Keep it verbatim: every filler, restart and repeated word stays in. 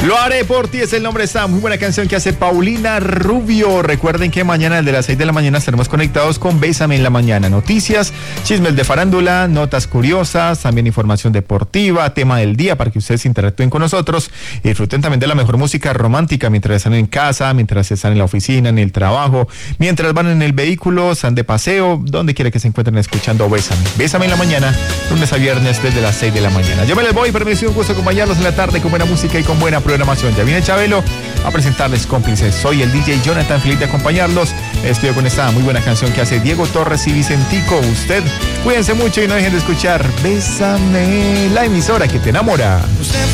Lo haré por ti es el nombre de esta muy buena canción que hace Paulina Rubio. Recuerden que mañana, desde las seis de la mañana, estaremos conectados con Bésame en la Mañana. Noticias, chismes de farándula, notas curiosas, también información deportiva, tema del día para que ustedes interactúen con nosotros y disfruten también de la mejor música romántica mientras están en casa, mientras están en la oficina, en el trabajo, mientras van en el vehículo, están de paseo, donde quiera que se encuentren escuchando Bésame. Bésame en la Mañana, lunes a viernes desde las seis de la mañana. Yo me les voy, pero me ha sido un gusto acompañarlos en la tarde con buena música y con buena programación. Ya viene Chabelo a presentarles Cómplices. Soy el D J Jonathan, feliz de acompañarlos. Estoy con esta muy buena canción que hace Diego Torres y Vicentico. Usted, cuídense mucho y no dejen de escuchar Bésame, la emisora que te enamora.